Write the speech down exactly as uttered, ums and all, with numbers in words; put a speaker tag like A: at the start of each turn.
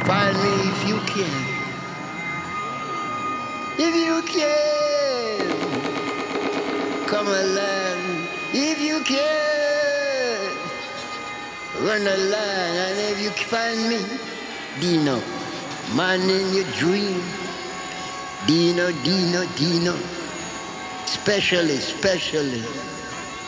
A: Find me if you can. If you can, come along. If you can, run along. And if you find me, Dino, man in your dream. Dino, Dino, Dino. Specially, specially.